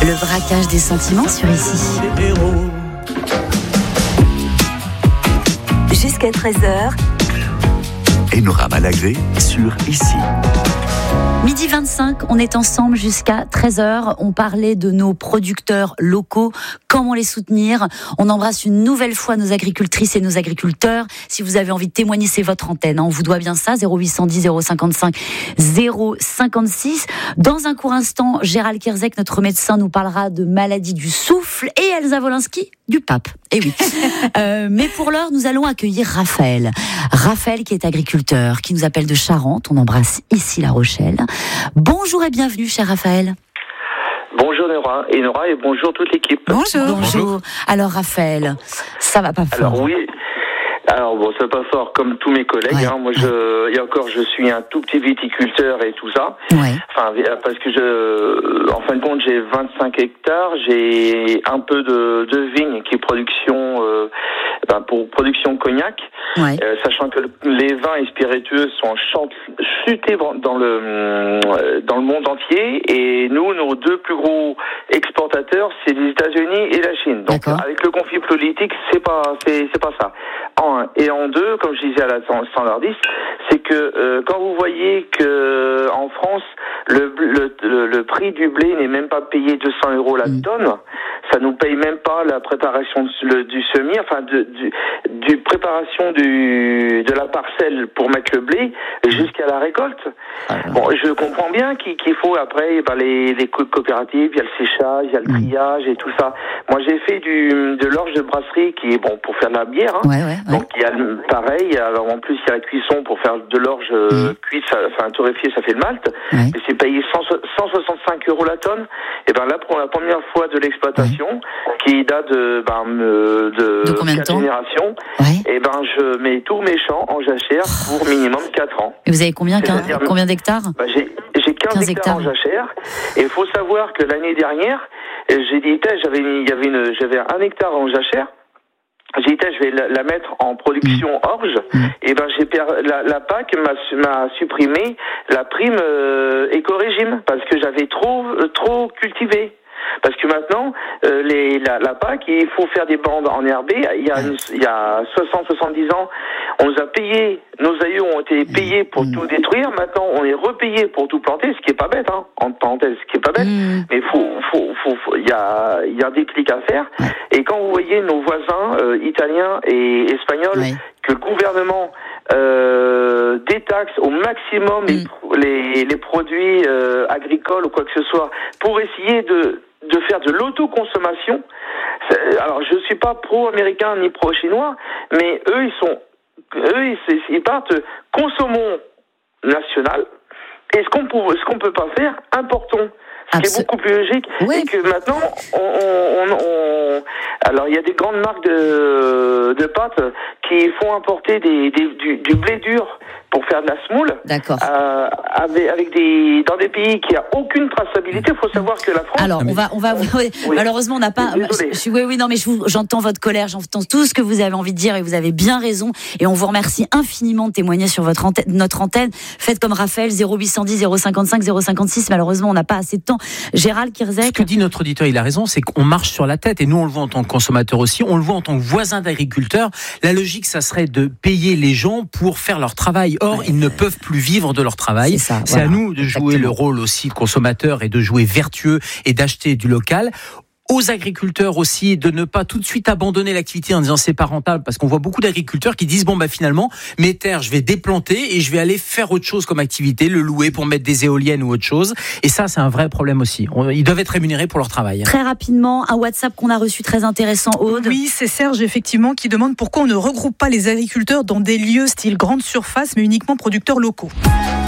Le braquage des sentiments sur Ici. Jusqu'à 13h. Enora Malagré sur Ici. Midi 25, on est ensemble jusqu'à 13h. On parlait de nos producteurs locaux, comment les soutenir. On embrasse une nouvelle fois nos agricultrices et nos agriculteurs. Si vous avez envie de témoigner, c'est votre antenne. On vous doit bien ça, 0810 055 056. Dans un court instant, Gérald Kierzek, notre médecin, nous parlera de maladie du souffle et Elsa Wolinski du pape. Eh oui. Mais pour l'heure, nous allons accueillir Raphaël. Raphaël qui est agriculteur, qui nous appelle de Charente. On embrasse ici La Rochelle. Bonjour et bienvenue, cher Raphaël. Bonjour Nora et bonjour toute l'équipe. Bonjour. Alors Raphaël, ça va pas fort. Alors oui. Alors bon, ça va pas fort comme tous mes collègues. Ouais. Moi, je suis un tout petit viticulteur et tout ça. Ouais. Enfin, parce que en fin de compte, j'ai 25 hectares. J'ai un peu de vigne qui est production, pour production cognac. Ouais. Sachant que les vins et spiritueux sont chutés dans le monde entier. Et nous, nos deux plus gros exportateurs, c'est les États-Unis et la Chine. Donc, d'accord. avec le conflit politique, c'est pas ça. En un. Et en deux, comme je disais à la standardiste, c'est que quand vous voyez que en France le prix du blé n'est même pas payé 200 € la tonne, ça nous paye même pas la préparation du semis, enfin du préparation de la parcelle pour mettre le blé jusqu'à la récolte. Bon, je comprends bien qu'il faut après les coopératives, il y a le séchage, il y a le triage et tout ça. Moi, j'ai fait de l'orge de brasserie qui est bon pour faire de la bière. Hein. Ouais. Donc il y a pareil. Alors en plus il y a la cuisson pour faire de l'orge cuite, torréfiée, ça fait le malt. Ouais. Et c'est payé 165 € la tonne. Et ben là pour la première fois de l'exploitation, qui date de combien de temps générations, et ben je mets tous mes champs en jachère pour minimum 4 ans. Et vous avez combien d'hectares? J'ai 15 hectares en jachère. Et il faut savoir que l'année dernière, j'avais 1 hectare en jachère. J'ai dit, je vais la mettre en production orge. Et ben, la PAC m'a supprimé la prime éco-régime parce que j'avais trop cultivé. Parce que maintenant, la PAC, il faut faire des bandes enherbées. Il y a 60-70 ans, on nous a payé, nos aïeux ont été payés pour tout détruire. Maintenant, on est repayé pour tout planter, ce qui est pas bête, hein, entre parenthèses, ce qui est pas bête. Mais il y a des clics à faire. Et quand vous voyez nos voisins italiens et espagnols, que le gouvernement détaxe au maximum les produits agricoles ou quoi que ce soit pour essayer de faire de l'autoconsommation. Alors je suis pas pro-américain ni pro-chinois, mais eux ils partent consommons national. Et ce qu'on peut pas faire, importons. Ce qui est beaucoup plus logique, et que maintenant, alors il y a des grandes marques de pâtes qui font importer du blé dur pour faire de la semoule. D'accord. Dans des pays qui a aucune traçabilité. Il faut savoir que la France. Alors on va malheureusement on n'a pas. J'entends votre colère, j'entends tout ce que vous avez envie de dire et vous avez bien raison. Et on vous remercie infiniment de témoigner sur notre antenne. Faites comme Raphaël, 0810 055 056. Malheureusement, on n'a pas assez de temps. Gérald Kierzek. Ce que dit notre auditeur, il a raison, c'est qu'on marche sur la tête et nous on le voit en tant que consommateur aussi, on le voit en tant que voisin d'agriculteurs. La logique, ça serait de payer les gens pour faire leur travail. Or, ils ne peuvent plus vivre de leur travail. C'est à nous de jouer le rôle aussi de consommateur et de jouer vertueux et d'acheter du local. Aux agriculteurs aussi de ne pas tout de suite abandonner l'activité en disant c'est pas rentable, parce qu'on voit beaucoup d'agriculteurs qui disent finalement mes terres je vais déplanter et je vais aller faire autre chose comme activité, le louer pour mettre des éoliennes ou autre chose, et ça c'est un vrai problème aussi. Ils doivent être rémunérés pour leur travail. Très rapidement, un WhatsApp qu'on a reçu très intéressant, Aude. Oui, c'est Serge effectivement qui demande pourquoi on ne regroupe pas les agriculteurs dans des lieux style grande surface mais uniquement producteurs locaux.